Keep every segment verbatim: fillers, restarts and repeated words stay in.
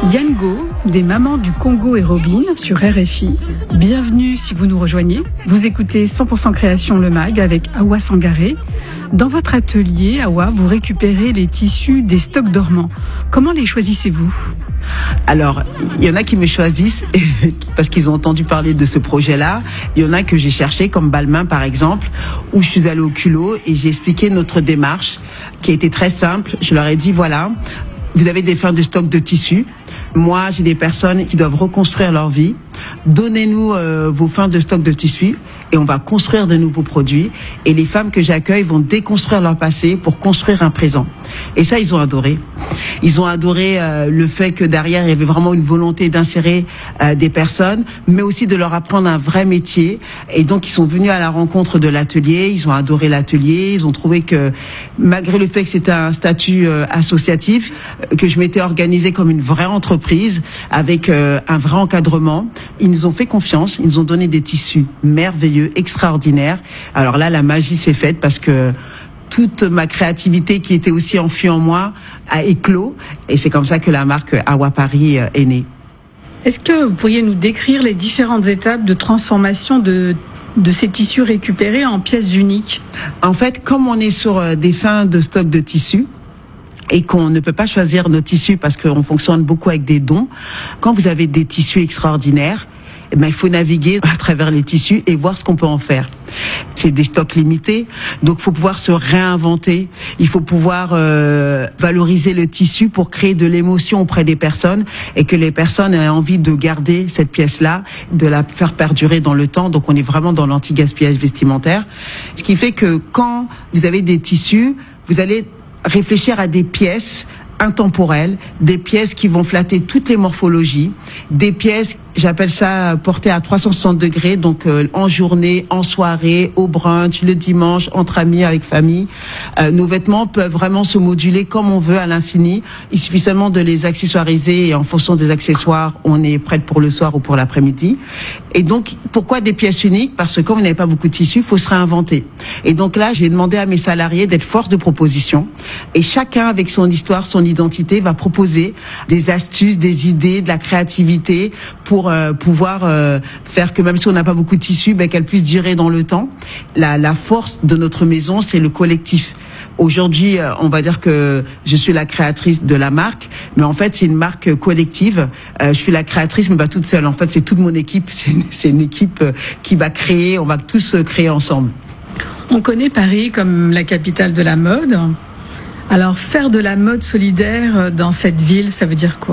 Yango, des mamans du Congo et Robin sur R F I. Bienvenue si vous nous rejoignez. Vous écoutez cent pour cent Création le Mag avec Awa Sangaré. Dans votre atelier, Awa, vous récupérez les tissus des stocks dormants. Comment les choisissez-vous ? Alors, il y en a qui me choisissent parce qu'ils ont entendu parler de ce projet-là. Il y en a que j'ai cherché, comme Balmain par exemple, où je suis allée au culot et j'ai expliqué notre démarche qui a été très simple. Je leur ai dit, voilà, vous avez des fins de stock de tissus. Moi, j'ai des personnes qui doivent reconstruire leur vie. Donnez-nous euh, vos fins de stock de tissus et on va construire de nouveaux produits. Et les femmes que j'accueille vont déconstruire leur passé pour construire un présent. Et ça, ils ont adoré. Ils ont adoré euh, le fait que derrière, il y avait vraiment une volonté d'insérer euh, des personnes, mais aussi de leur apprendre un vrai métier. Et donc, ils sont venus à la rencontre de l'atelier. Ils ont adoré l'atelier. Ils ont trouvé que, malgré le fait que c'était un statut euh, associatif, euh, que je m'étais organisée comme une vraie entreprise avec euh, un vrai encadrement. Ils nous ont fait confiance, ils nous ont donné des tissus merveilleux, extraordinaires. Alors là, la magie s'est faite parce que toute ma créativité qui était aussi enfuie en moi a éclos. Et c'est comme ça que la marque Awa Paris est née. Est-ce que vous pourriez nous décrire les différentes étapes de transformation de, de ces tissus récupérés en pièces uniques ? En fait, comme on est sur des fins de stock de tissus, et qu'on ne peut pas choisir nos tissus parce qu'on fonctionne beaucoup avec des dons. Quand vous avez des tissus extraordinaires, eh ben, il faut naviguer à travers les tissus et voir ce qu'on peut en faire. C'est des stocks limités, donc il faut pouvoir se réinventer. Il faut pouvoir euh, valoriser le tissu pour créer de l'émotion auprès des personnes et que les personnes aient envie de garder cette pièce-là, de la faire perdurer dans le temps. Donc on est vraiment dans l'anti-gaspillage vestimentaire. Ce qui fait que quand vous avez des tissus, vous allez réfléchir à des pièces intemporelles, des pièces qui vont flatter toutes les morphologies, des pièces, j'appelle ça portées à trois cent soixante degrés, donc euh, en journée, en soirée, au brunch, le dimanche, entre amis, avec famille. Euh, nos vêtements peuvent vraiment se moduler comme on veut à l'infini. Il suffit seulement de les accessoiriser et en fonction des accessoires, on est prête pour le soir ou pour l'après-midi. Et donc, pourquoi des pièces uniques ? Parce que comme on n'avait pas beaucoup de tissus, il faut se réinventer. Et donc là, j'ai demandé à mes salariés d'être force de proposition. Et chacun, avec son histoire, son identité, va proposer des astuces, des idées, de la créativité pour euh, pouvoir euh, faire que même si on n'a pas beaucoup de tissus, ben, qu'elle puisse durer dans le temps. La, la force de notre maison, c'est le collectif. Aujourd'hui, on va dire que je suis la créatrice de la marque, mais en fait, c'est une marque collective. Euh, je suis la créatrice, mais pas toute seule. En fait, c'est toute mon équipe. C'est une, c'est une équipe qui va créer. On va tous créer ensemble. On connaît Paris comme la capitale de la mode. Alors, faire de la mode solidaire dans cette ville, ça veut dire quoi ?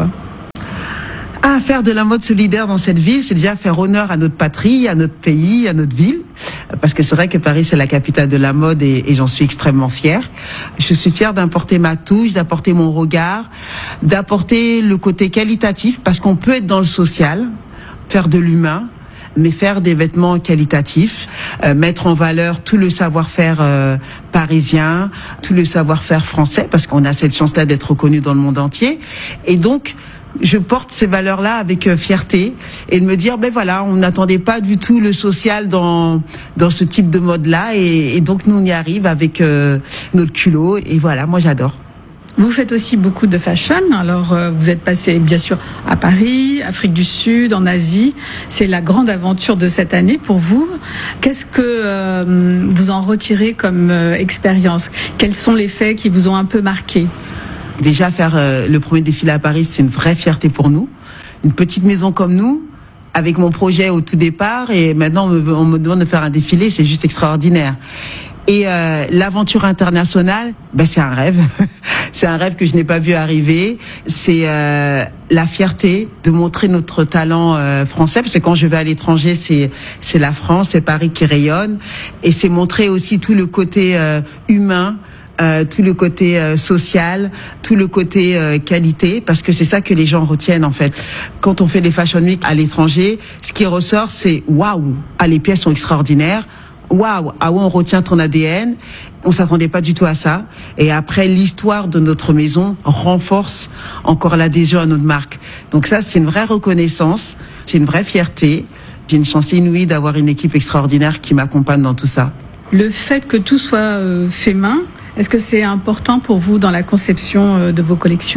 Ah, faire de la mode solidaire dans cette ville, c'est déjà faire honneur à notre patrie, à notre pays, à notre ville. Parce que c'est vrai que Paris, c'est la capitale de la mode et, et j'en suis extrêmement fière. Je suis fière d'apporter ma touche, d'apporter mon regard, d'apporter le côté qualitatif, parce qu'on peut être dans le social, faire de l'humain, mais faire des vêtements qualitatifs, euh, mettre en valeur tout le savoir-faire euh, parisien, tout le savoir-faire français, parce qu'on a cette chance-là d'être reconnu dans le monde entier. Et donc, je porte ces valeurs-là avec euh, fierté et de me dire, ben voilà, on n'attendait pas du tout le social dans dans ce type de mode-là et, et donc nous on y arrive avec euh, notre culot et voilà, moi j'adore. Vous faites aussi beaucoup de fashion. Alors, euh, vous êtes passé, bien sûr, à Paris, Afrique du Sud, en Asie. C'est la grande aventure de cette année pour vous. Qu'est-ce que euh, vous en retirez comme euh, expérience ? Quels sont les faits qui vous ont un peu marqué ? Déjà, faire euh, le premier défilé à Paris, c'est une vraie fierté pour nous. Une petite maison comme nous, avec mon projet au tout départ, et maintenant on me, on me demande de faire un défilé, c'est juste extraordinaire. Et euh, l'aventure internationale, ben c'est un rêve. C'est un rêve que je n'ai pas vu arriver. C'est euh, la fierté de montrer notre talent euh, français, parce que quand je vais à l'étranger, c'est c'est la France, c'est Paris qui rayonne, et c'est montrer aussi tout le côté euh, humain. Euh, tout le côté euh, social, tout le côté euh, qualité, parce que c'est ça que les gens retiennent en fait. Quand on fait les Fashion Week à l'étranger, ce qui ressort, c'est waouh, ah les pièces sont extraordinaires. Waouh, ah ouais, on retient ton A D N. On s'attendait pas du tout à ça. Et après, l'histoire de notre maison renforce encore l'adhésion à notre marque. Donc ça, c'est une vraie reconnaissance, c'est une vraie fierté. J'ai une chance inouïe d'avoir une équipe extraordinaire qui m'accompagne dans tout ça. Le fait que tout soit euh, fait main, est-ce que c'est important pour vous dans la conception euh, de vos collections ?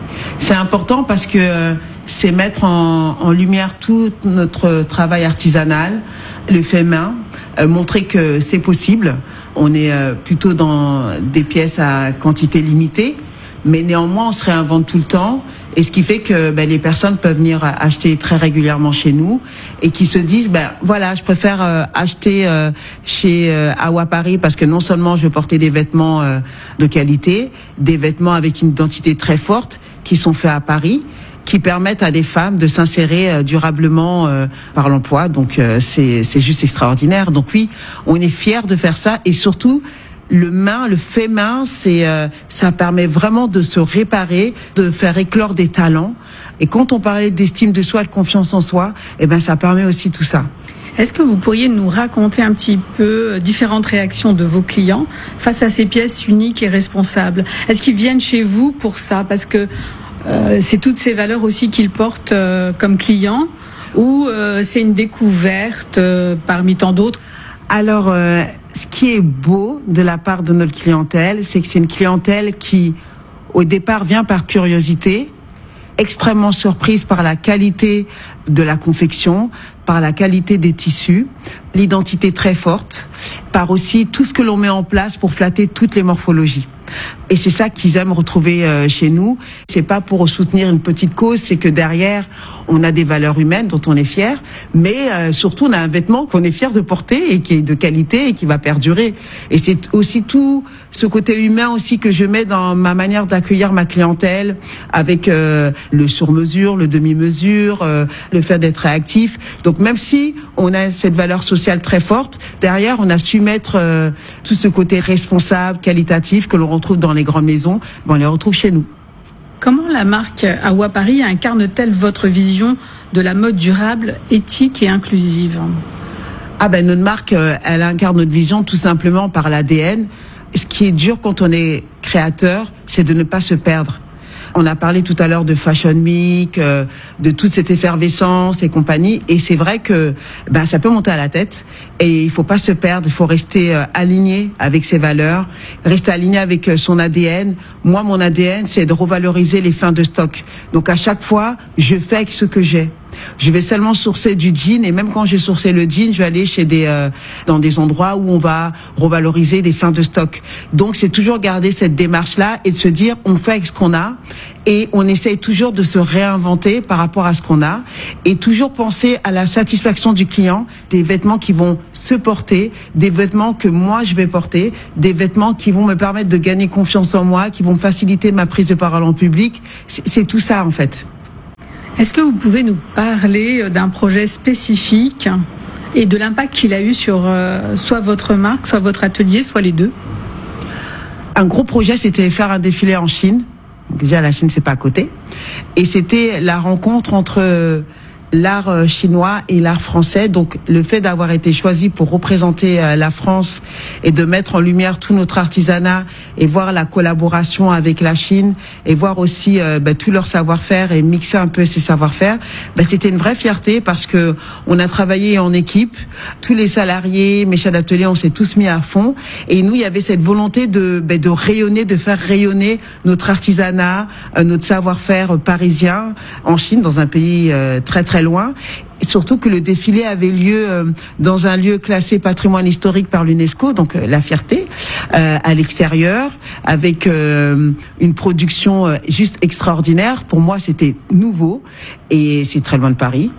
C'est important parce que euh, c'est mettre en, en lumière tout notre travail artisanal, le fait main, euh, montrer que c'est possible. On est euh, plutôt dans des pièces à quantité limitée, mais néanmoins on se réinvente tout le temps. Et ce qui fait que ben, les personnes peuvent venir acheter très régulièrement chez nous et qui se disent ben voilà, je préfère euh, acheter euh, chez euh, Awa Paris parce que non seulement je vais porter des vêtements euh, de qualité, des vêtements avec une identité très forte qui sont faits à Paris, qui permettent à des femmes de s'insérer euh, durablement euh, par l'emploi. Donc euh, c'est c'est juste extraordinaire. Donc oui, on est fiers de faire ça et surtout le main, le fait main, c'est euh, ça permet vraiment de se réparer, de faire éclore des talents. Et quand on parlait d'estime de soi, de confiance en soi, eh ben ça permet aussi tout ça. Est-ce que vous pourriez nous raconter un petit peu différentes réactions de vos clients face à ces pièces uniques et responsables? Est-ce qu'ils viennent chez vous pour ça? Parce que euh, c'est toutes ces valeurs aussi qu'ils portent euh, comme clients, ou euh, c'est une découverte euh, parmi tant d'autres? Alors, euh, ce qui est beau de la part de notre clientèle, c'est que c'est une clientèle qui, au départ, vient par curiosité, extrêmement surprise par la qualité de la confection, par la qualité des tissus, l'identité très forte, par aussi tout ce que l'on met en place pour flatter toutes les morphologies. Et c'est ça qu'ils aiment retrouver euh, chez nous. C'est pas pour soutenir une petite cause, c'est que derrière, on a des valeurs humaines dont on est fier, mais euh, surtout on a un vêtement qu'on est fier de porter et qui est de qualité et qui va perdurer. Et c'est aussi tout ce côté humain aussi que je mets dans ma manière d'accueillir ma clientèle, avec euh, le sur-mesure, le demi-mesure, euh, le fait d'être réactif. Donc même si on a cette valeur sociale très forte, derrière on a su mettre euh, tout ce côté responsable, qualitatif que l'on retrouve dans les grandes maisons, ben on les retrouve chez nous. Comment la marque Awa Paris incarne-t-elle votre vision de la mode durable, éthique et inclusive? Ah ben notre marque, elle incarne notre vision tout simplement par l'A D N. Ce qui est dur quand on est créateur, c'est de ne pas se perdre. On a parlé tout à l'heure de Fashion Week, euh, de toute cette effervescence et compagnie. Et c'est vrai que ben, ça peut monter à la tête. Et il faut pas se perdre, il faut rester euh, aligné avec ses valeurs, rester aligné avec euh, son A D N. Moi, mon A D N, c'est de revaloriser les fins de stock. Donc à chaque fois, je fais avec ce que j'ai. Je vais seulement sourcer du jean, et même quand j'ai sourcé le jean, je vais aller chez des euh, dans des endroits où on va revaloriser des fins de stock. Donc c'est toujours garder cette démarche-là et de se dire on fait avec ce qu'on a, et on essaye toujours de se réinventer par rapport à ce qu'on a, et toujours penser à la satisfaction du client, des vêtements qui vont se porter, des vêtements que moi je vais porter, des vêtements qui vont me permettre de gagner confiance en moi, qui vont me faciliter ma prise de parole en public. C'est, c'est tout ça en fait. Est-ce que vous pouvez nous parler d'un projet spécifique et de l'impact qu'il a eu sur euh, soit votre marque, soit votre atelier, soit les deux? Un gros projet, c'était faire un défilé en Chine. Déjà, la Chine, c'est pas à côté. Et c'était la rencontre entre l'art chinois et l'art français. Donc, le fait d'avoir été choisi pour représenter la France et de mettre en lumière tout notre artisanat et voir la collaboration avec la Chine et voir aussi euh, bah, tout leur savoir-faire et mixer un peu ces savoir-faire, bah, c'était une vraie fierté parce que on a travaillé en équipe. Tous les salariés, mes chefs d'atelier, on s'est tous mis à fond. Et nous, il y avait cette volonté de, bah, de rayonner, de faire rayonner notre artisanat, euh, notre savoir-faire parisien en Chine, dans un pays euh, très très loin. Et surtout que le défilé avait lieu euh, dans un lieu classé patrimoine historique par l'UNESCO, donc euh, la fierté, euh, à l'extérieur, avec euh, une production euh, juste extraordinaire. Pour moi, c'était nouveau et c'est très loin de Paris.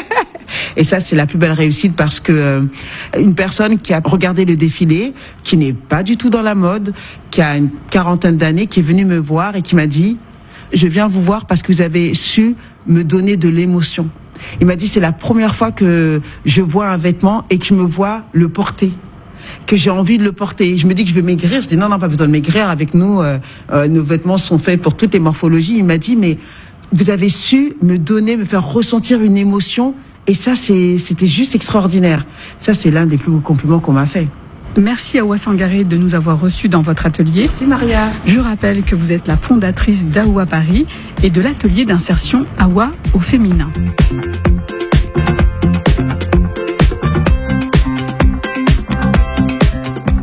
Et ça, c'est la plus belle réussite parce que euh, une personne qui a regardé le défilé, qui n'est pas du tout dans la mode, qui a une quarantaine d'années, qui est venue me voir et qui m'a dit « Je viens vous voir parce que vous avez su me donner de l'émotion. » Il m'a dit, c'est la première fois que je vois un vêtement et que je me vois le porter, que j'ai envie de le porter. Je me dis que je vais maigrir. Je dis, non, non, pas besoin de maigrir. Avec nous, euh, euh, nos vêtements sont faits pour toutes les morphologies. Il m'a dit, mais vous avez su me donner, me faire ressentir une émotion. Et ça, c'est, c'était juste extraordinaire. Ça, c'est l'un des plus beaux compliments qu'on m'a fait. Merci Awa Sangaré de nous avoir reçus dans votre atelier. Merci Maria. Je rappelle que vous êtes la fondatrice d'Awa Paris et de l'atelier d'insertion Awa au féminin.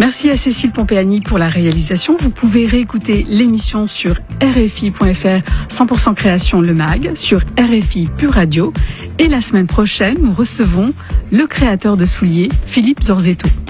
Merci à Cécile Pompeani pour la réalisation. Vous pouvez réécouter l'émission sur R F I point F R, cent pour cent création le mag, sur R F I Pure Radio. Et la semaine prochaine, nous recevons le créateur de souliers, Philippe Zorzetto.